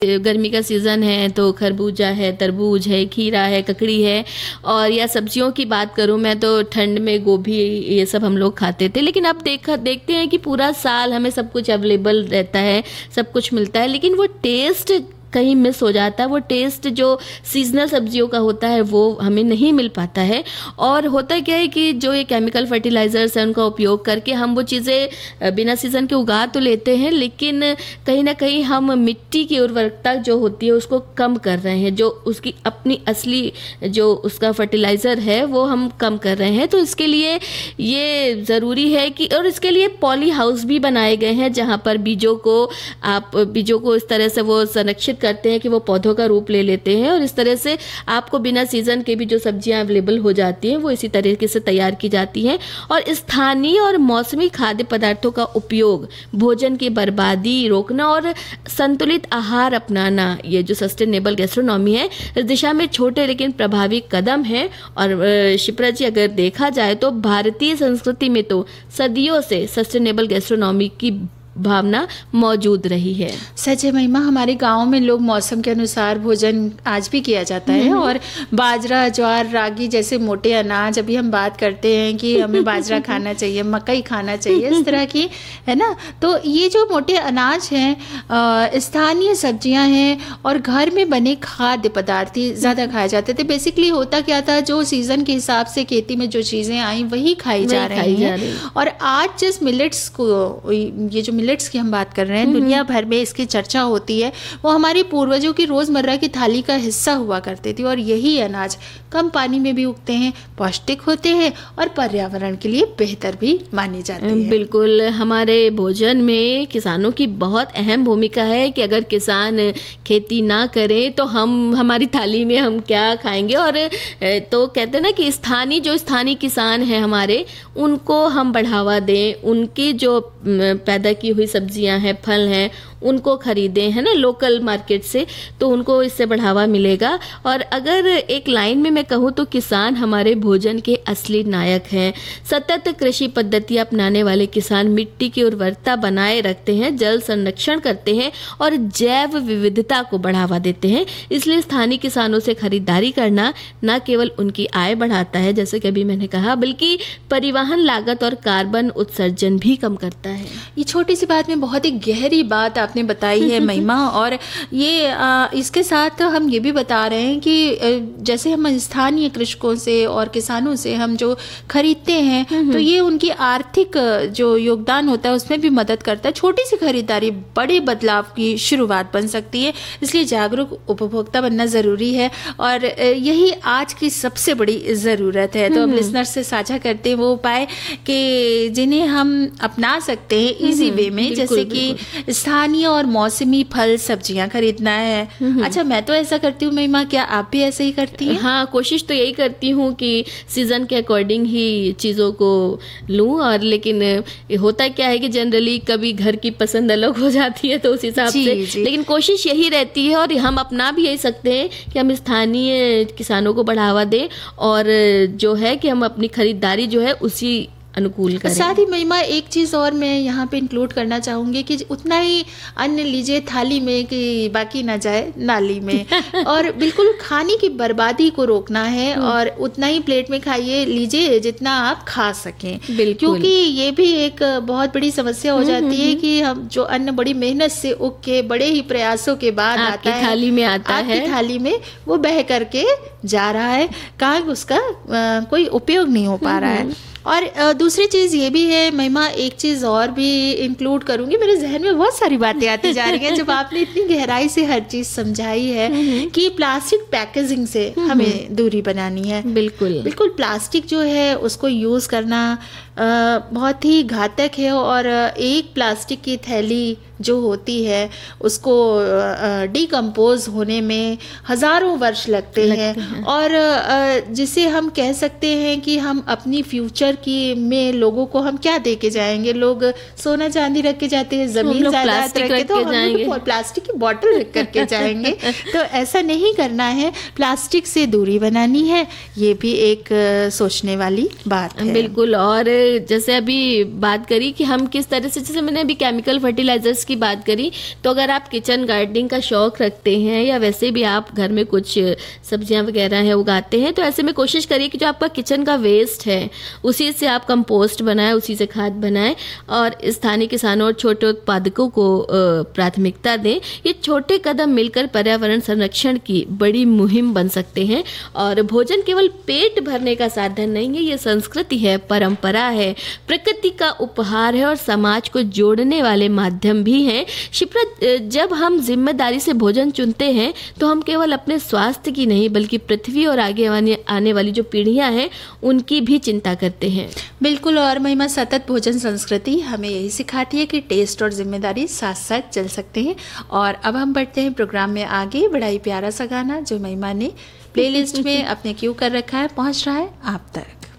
गर्मी का सीज़न है तो खरबूजा है, तरबूज है, खीरा है, ककड़ी है, और या सब्जियों की बात करूं मैं तो ठंड में गोभी ये सब हम लोग खाते थे। लेकिन अब देखते हैं कि पूरा साल हमें सब कुछ अवेलेबल रहता है, सब कुछ मिलता है, लेकिन वो टेस्ट कहीं मिस हो जाता है। वो टेस्ट जो सीजनल सब्जियों का होता है वो हमें नहीं मिल पाता है। और होता क्या है कि जो ये केमिकल फर्टिलाइज़र्स हैं उनका उपयोग करके हम वो चीज़ें बिना सीज़न के उगा तो लेते हैं, लेकिन कहीं ना कहीं हम मिट्टी की उर्वरकता जो होती है उसको कम कर रहे हैं। जो उसकी अपनी असली जो उसका फर्टिलाइज़र है वो हम कम कर रहे हैं। तो इसके लिए ये ज़रूरी है कि, और इसके लिए पॉली हाउस भी बनाए गए हैं जहाँ पर बीजों को इस तरह से वो संरक्षित करते हैं कि वो पौधों का रूप ले लेते हैं, और इस तरह से आपको बिना सीजन के भी जो सब्जियां अवेलेबल हो जाती हैं वो इसी तरीके से तैयार की जाती हैं। और स्थानीय और मौसमी खाद्य पदार्थों का उपयोग, भोजन की बर्बादी रोकना और संतुलित आहार अपनाना, ये जो सस्टेनेबल गैस्ट्रोनॉमी है, इस दिशा में छोटे लेकिन प्रभावी कदम है। और शिप्रा जी, अगर देखा जाए तो भारतीय संस्कृति में तो सदियों से सस्टेनेबल गैस्ट्रोनॉमी की भावना मौजूद रही है। सच है महिमा, हमारे गांव में लोग मौसम के अनुसार भोजन आज भी किया जाता है, और बाजरा, ज्वार, रागी जैसे मोटे अनाज, अभी हम बात करते हैं कि हमें बाजरा खाना चाहिए, मकई खाना चाहिए, इस तरह की, है ना। तो ये जो मोटे अनाज हैं, स्थानीय सब्जियां हैं और घर में बने खाद्य पदार्थ ज़्यादा खाए जाते थे। बेसिकली होता क्या था, जो सीज़न के हिसाब से खेती में जो चीज़ें आई वही खाई जा रही हैं। और आज जिस मिलेट्स को, ये जो मिलेट्स की हम बात कर रहे हैं, दुनिया भर में इसकी चर्चा होती है, वो हमारे पूर्वजों की रोजमर्रा की थाली का हिस्सा हुआ करते थे। और यही अनाज कम पानी में भी उगते हैं, पौष्टिक होते हैं और पर्यावरण के लिए बेहतर भी माने जाते हैं। बिल्कुल, हमारे भोजन में किसानों की बहुत अहम भूमिका है कि अगर किसान खेती ना करें तो हमारी थाली में हम क्या खाएंगे। और तो कहते हैं ना कि स्थानीय किसान हैं हमारे, उनको हम बढ़ावा दें, उनकी जो पैदा की हुई सब्जियां हैं, फल हैं, उनको खरीदें, है ना, लोकल मार्केट से, तो उनको इससे बढ़ावा मिलेगा। और अगर एक लाइन में मैं कहूँ तो किसान हमारे भोजन के असली नायक हैं। सतत कृषि पद्धतियाँ अपनाने वाले किसान मिट्टी की उर्वरकता बनाए रखते हैं, जल संरक्षण करते हैं और जैव विविधता को बढ़ावा देते हैं। इसलिए स्थानीय किसानों से खरीदारी करना न केवल उनकी आय बढ़ाता है, जैसे कि अभी मैंने कहा, बल्कि परिवहन लागत और कार्बन उत्सर्जन भी कम करता है। ये छोटी सी बात में बहुत ही गहरी बात आपने बताई है महिमा। और ये इसके साथ हम ये भी बता रहे हैं कि जैसे हम स्थानीय कृषकों से और किसानों से हम जो खरीदते हैं तो ये उनकी आर्थिक जो योगदान होता है उसमें भी मदद करता है। छोटी सी खरीदारी बड़े बदलाव की शुरुआत बन सकती है, इसलिए जागरूक उपभोक्ता बनना ज़रूरी है और यही आज की सबसे बड़ी ज़रूरत है। तो अब लिसनर से साझा करते हैं वो उपाय कि जिन्हें हम अपना सकते हैं इजी वे में, जैसे कि स्थानीय और मौसमी फल सब्जियां खरीदना है। अच्छा, मैं तो ऐसा करती हूँ महिमा, क्या आप भी ऐसे ही करती हैं? हाँ, कोशिश तो यही करती हूँ कि सीज़न के अकॉर्डिंग ही चीज़ों को लूँ। और लेकिन होता क्या है कि जनरली कभी घर की पसंद अलग हो जाती है तो उस हिसाब से, लेकिन कोशिश यही रहती है। और हम अपना भी यही सकते हैं कि हम स्थानीय किसानों को बढ़ावा दें और जो है कि हम अपनी खरीदारी जो है उसी अनुकूल करें। साथ ही महिमा एक चीज़ और मैं यहाँ पे इंक्लूड करना चाहूँगी कि उतना ही अन्न लीजिए थाली में कि बाकी ना जाए नाली में। और बिल्कुल खाने की बर्बादी को रोकना है और उतना ही प्लेट में खाइए लीजिए जितना आप खा सकें, क्योंकि ये भी एक बहुत बड़ी समस्या हो जाती है कि हम जो अन्न बड़ी मेहनत से उग के बड़े ही प्रयासों के बाद आता है, थाली में आता है, आपकी थाली में वो बह करके जा रहा है, कहाँ उसका कोई उपयोग नहीं हो पा रहा है। और दूसरी चीज़ ये भी है महिमा, एक चीज़ और भी इंक्लूड करूँगी, मेरे जहन में बहुत सारी बातें आती जा रही हैं जब आपने इतनी गहराई से हर चीज़ समझाई है कि प्लास्टिक पैकेजिंग से हमें दूरी बनानी है। बिल्कुल प्लास्टिक जो है उसको यूज़ करना बहुत ही घातक है। और एक प्लास्टिक की थैली जो होती है उसको डिकम्पोज होने में हज़ारों वर्ष लगते हैं। और जिसे हम कह सकते हैं कि हम अपनी फ्यूचर की में लोगों को हम क्या दे के जाएंगे। लोग सोना चांदी रख के जाते हैं, ज़मीन जायदाद रख के, तो हम प्लास्टिक की बॉटल रख करके जाएंगे। तो ऐसा नहीं करना है, प्लास्टिक से दूरी बनानी है, ये भी एक सोचने वाली बात है। बिल्कुल। और जैसे अभी बात करी कि हम किस तरह से, जैसे मैंने अभी केमिकल फर्टिलाइजर्स की बात करी, तो अगर आप किचन गार्डनिंग का शौक रखते हैं या वैसे भी आप घर में कुछ सब्जियां वगैरह हैं उगाते हैं, तो ऐसे में कोशिश करिए कि जो आपका किचन का वेस्ट है उसी से आप कंपोस्ट बनाएं, उसी से खाद बनाएं और स्थानीय किसानों और छोटे उत्पादकों को प्राथमिकता दें। ये छोटे कदम मिलकर पर्यावरण संरक्षण की बड़ी मुहिम बन सकते हैं। और भोजन केवल पेट भरने का साधन नहीं है, ये संस्कृति है, परंपरा है, प्रकृति का उपहार है और समाज को जोड़ने वाले माध्यम भी हैं। शिप्रा, जब हम जिम्मेदारी से भोजन चुनते हैं तो हम केवल अपने स्वास्थ्य की नहीं बल्कि पृथ्वी और आगे आने वाली जो पीढ़ियां हैं उनकी भी चिंता करते हैं। बिल्कुल। और महिमा, सतत भोजन संस्कृति हमें यही सिखाती है कि टेस्ट और जिम्मेदारी साथ साथ चल सकते हैं। और अब हम बढ़ते हैं प्रोग्राम में आगे। बड़ा ही प्यारा सा गाना जो महिमा ने प्लेलिस्ट में अपने क्यू कर रखा है, पहुंच रहा है आप तक।